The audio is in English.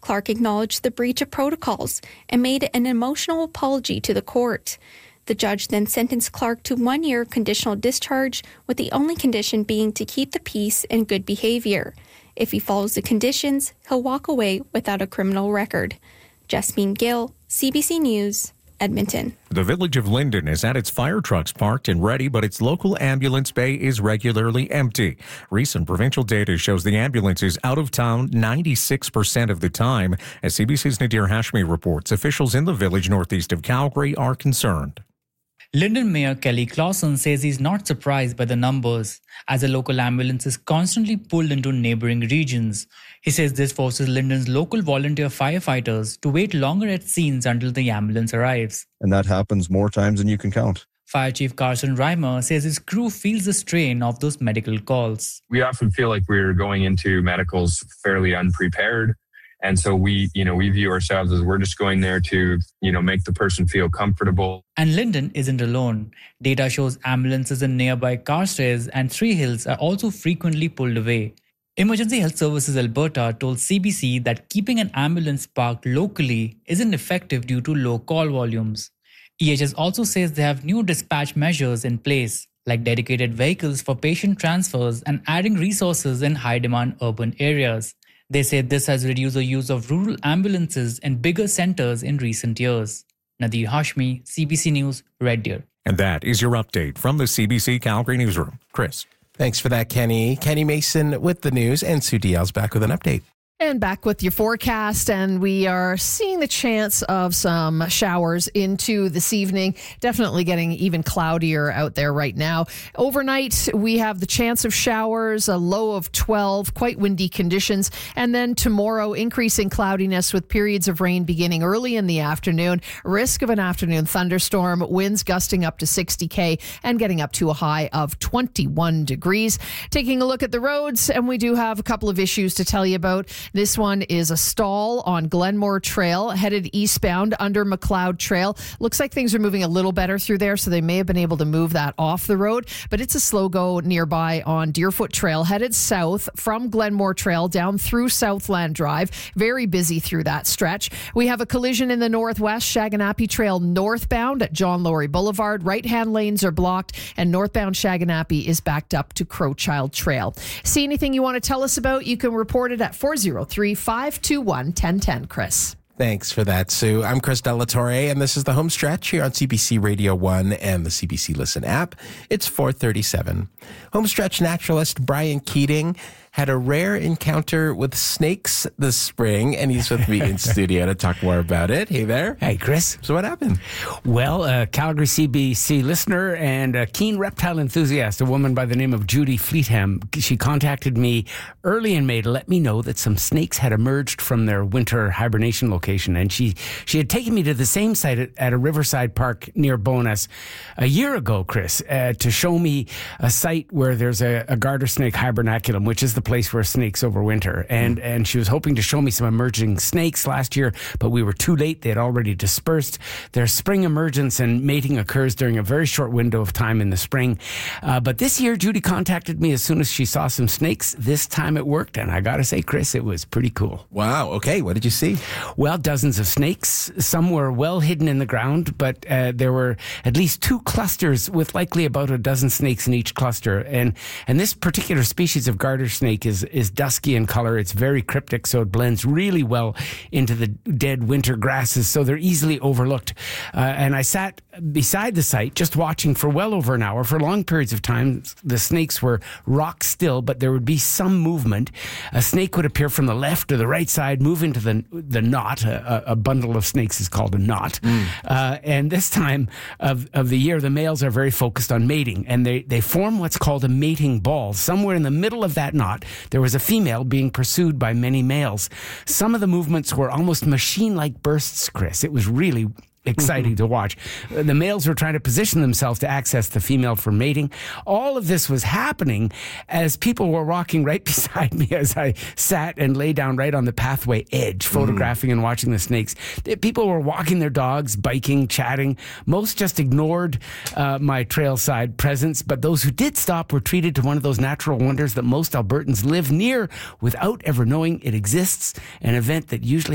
Clark acknowledged the breach of protocols and made an emotional apology to the court. The judge then sentenced Clark to 1 year conditional discharge, with the only condition being to keep the peace and good behavior. If he follows the conditions, he'll walk away without a criminal record. Jasmine Gill, CBC News, Edmonton. The village of Linden has had its fire trucks parked and ready, but its local ambulance bay is regularly empty. Recent provincial data shows the ambulance is out of town 96% of the time. As CBC's Nadir Hashmi reports, officials in the village northeast of Calgary are concerned. Linden Mayor Kelly Clausen says he's not surprised by the numbers, as the local ambulance is constantly pulled into neighbouring regions. He says this forces Linden's local volunteer firefighters to wait longer at scenes until the ambulance arrives. And that happens more times than you can count. Fire Chief Carson Reimer says his crew feels the strain of those medical calls. We often feel like we're going into medicals fairly unprepared. And so we view ourselves as we're just going there to, make the person feel comfortable. And Linden isn't alone. Data shows ambulances in nearby Carstairs and Three Hills are also frequently pulled away. Emergency Health Services Alberta told CBC that keeping an ambulance parked locally isn't effective due to low call volumes. EHS also says they have new dispatch measures in place, like dedicated vehicles for patient transfers and adding resources in high-demand urban areas. They say this has reduced the use of rural ambulances in bigger centres in recent years. Nadir Hashmi, CBC News, Red Deer. And that is your update from the CBC Calgary Newsroom. Chris. Thanks for that, Kenny. Kenny Mason with the news, and Sue Dial's back with an update. And back with your forecast, and we are seeing the chance of some showers into this evening. Definitely getting even cloudier out there right now. Overnight, we have the chance of showers, a low of 12, quite windy conditions. And then tomorrow, increasing cloudiness with periods of rain beginning early in the afternoon. Risk of an afternoon thunderstorm, winds gusting up to 60 and getting up to a high of 21 degrees. Taking a look at the roads, and we do have a couple of issues to tell you about. This one is a stall on Glenmore Trail, headed eastbound under McLeod Trail. Looks like things are moving a little better through there, so they may have been able to move that off the road. But it's a slow go nearby on Deerfoot Trail, headed south from Glenmore Trail down through Southland Drive. Very busy through that stretch. We have a collision in the northwest, Shaganappi Trail northbound at John Laurie Boulevard. Right-hand lanes are blocked, and northbound Shaganappi is backed up to Crowchild Trail. See anything you want to tell us about, you can report it at 403-521-1010, Chris. Thanks for that, Sue. I'm Chris Delatorre, and this is the Home Stretch here on CBC Radio 1 and the CBC Listen app. It's 4:37. Home Stretch naturalist Brian Keating had a rare encounter with snakes this spring, and he's with me in studio to talk more about it. Hey there. Hey, Chris. So what happened? Well, a Calgary CBC listener and a keen reptile enthusiast, a woman by the name of Judy Fleetham, she contacted me early in May to let me know that some snakes had emerged from their winter hibernation location, and she had taken me to the same site at a riverside park near Bowness a year ago, Chris, to show me a site where there's a garter snake hibernaculum, which is the place where snakes overwinter. And she was hoping to show me some emerging snakes last year, but we were too late. They had already dispersed. Their spring emergence and mating occurs during a very short window of time in the spring. But this year, Judy contacted me as soon as she saw some snakes. This time it worked, and I got to say, Chris, it was pretty cool. Wow. Okay. What did you see? Well, dozens of snakes. Some were well hidden in the ground, but there were at least 2 clusters with likely about a dozen snakes in each cluster. And this particular species of garter snake is dusky in color. It's very cryptic, so it blends really well into the dead winter grasses, so they're easily overlooked. And I sat beside the site just watching for well over an hour. For long periods of time, the snakes were rock still, but there would be some movement. A snake would appear from the left or the right side, move into the knot. A bundle of snakes is called a knot. And this time of the year, the males are very focused on mating, and they form what's called a mating ball. Somewhere in the middle of that knot, there was a female being pursued by many males. Some of the movements were almost machine-like bursts, Chris. It was really exciting to watch. The males were trying to position themselves to access the female for mating. All of this was happening as people were walking right beside me as I sat and lay down right on the pathway edge, photographing and watching the snakes. People were walking their dogs, biking, chatting. Most just ignored my trailside presence, but those who did stop were treated to one of those natural wonders that most Albertans live near without ever knowing it exists, an event that usually